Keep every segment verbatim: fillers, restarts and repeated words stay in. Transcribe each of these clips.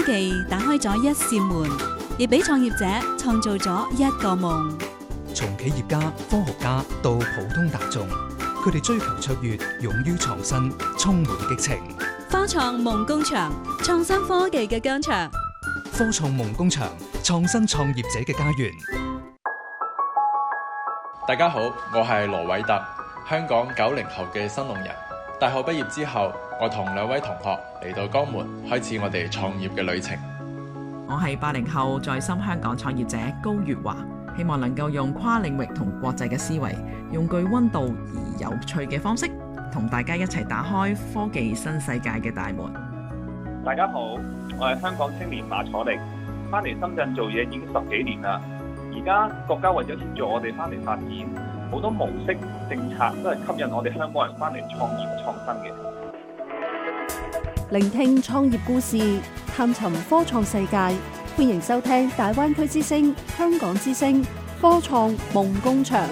技打開咗一扇門，亦俾創業者創造咗一個夢。 從企業家、科學家到普通大眾，佢哋追求卓越，勇於創新，充滿激情。 科創夢工場，創新科技嘅疆場。 科創夢工場，創新創業者嘅家園。 大家好，我係羅偉特，香港九零後嘅新農人。大學畢業之後，我同兩位同學嚟到江門，開始我哋創業嘅旅程。 我係八零後在深香港創業者高月華，希望能夠用跨領域同國際嘅思維，用具溫度而有趣嘅方式，同大家一齊打開科技新世界嘅大門。 大家好，我係香港青年馬楚力，翻嚟深圳做嘢已經十幾年啦。而家國家為咗協助我哋翻嚟發展，好多模式政策都係吸引我哋香港人翻嚟創業創新嘅。 聆聽創業故事，探尋科創世界，歡迎收聽大灣區之聲、香港之聲科創夢工場。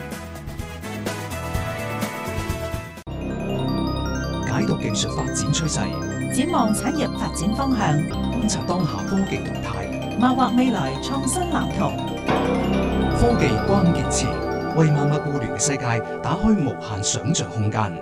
解讀技術發展趨勢， 展望產業發展方向， 觀察當下科技動態， 謀劃未來創新藍圖。 科技關鍵詞，為萬物互聯嘅世界打開無限想像空間。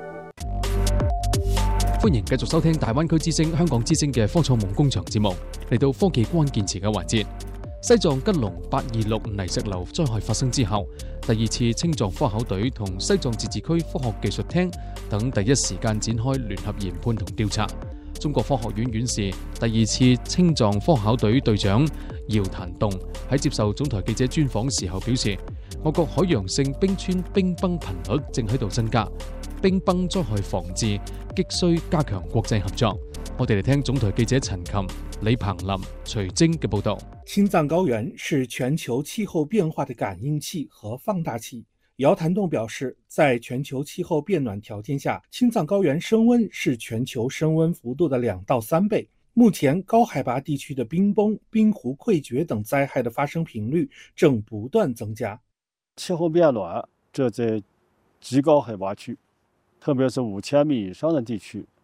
歡迎繼續收聽大灣區之聲、香港之聲嘅科創夢工場節目。嚟到科技關鍵詞嘅環節，西藏吉隆八二六泥石流災害發生之後，第二次青藏科考隊同西藏自治區科學技術廳等第一時間展開聯合研判同調查。中國科學院院士、第二次青藏科考隊隊長姚檀棟喺接受總台記者專訪時候表示，我國海洋性冰川冰崩頻率正喺度增加，冰崩災害防治急需加強國際合作。我哋嚟聽總台記者陳琴、李鵬林、徐晶嘅報道。 青藏高原是全球氣候變化的感應器和放大器。姚檀棟表示，在全球氣候變暖條件下，青藏高原升溫是全球升溫幅度的兩到三倍。目前高海拔地區的冰崩、冰湖潰決等災害的發生頻率正不斷增加。 氣候變暖，這在極高海拔區，特別是五千米以上的地區，